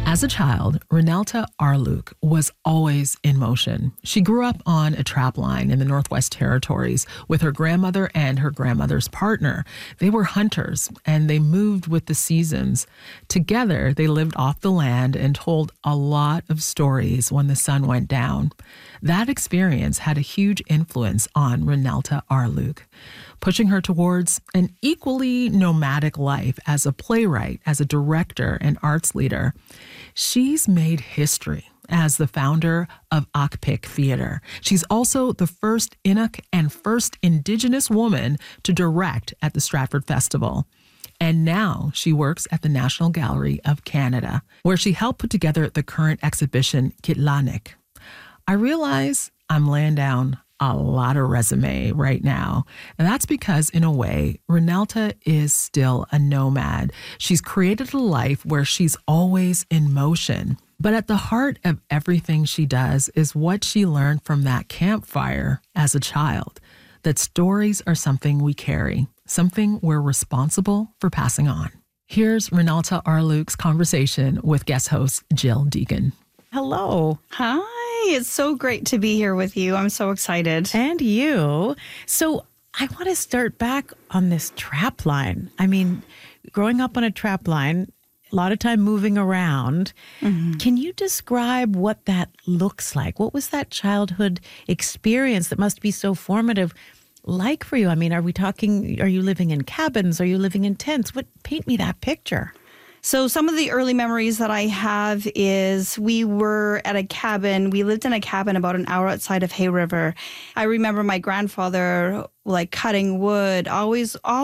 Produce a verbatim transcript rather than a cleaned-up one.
As a child, Renelta Arluke was always in motion. She grew up on a trap line in the Northwest Territories with her grandmother and her grandmother's partner. They were hunters and they moved with the seasons. Together, they lived off the land and told a lot of stories when the sun went down. That experience had a huge influence on Renelta Arluke, pushing her towards an equally nomadic life as a playwright, as a director, and arts leader. She's made history as the founder of Akpik Theater. She's also the first Inuk and first Indigenous woman to direct at the Stratford Festival. And now she works at the National Gallery of Canada, where she helped put together the current exhibition Kitlanik. I realize I'm laying down a lot of resume right now. And that's because, in a way, Renelta is still a nomad. She's created a life where she's always in motion. But at the heart of everything she does is what she learned from that campfire as a child, that stories are something we carry, something we're responsible for passing on. Here's Renelta Arluke's conversation with guest host Jill Deacon. Hello. Hi. It's so great to be here with you. I'm so excited. And you. So I want to start back on this trap line. I mean, growing up on a trap line, a lot of time moving around. Mm-hmm. Can you describe what that looks like? What was that childhood experience that must be so formative like for you? I mean, are we talking, are you living in cabins? Are you living in tents? What, paint me that picture. So some of the early memories that I have is we were at a cabin. We lived in a cabin about an hour outside of Hay River. I remember my grandfather like cutting wood, always, always